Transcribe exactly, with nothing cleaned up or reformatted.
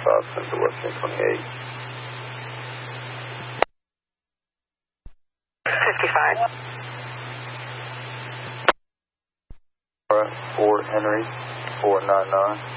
five, Central West ten twenty-eight. fifty-five. Alright, Fort Henry, four nine nine.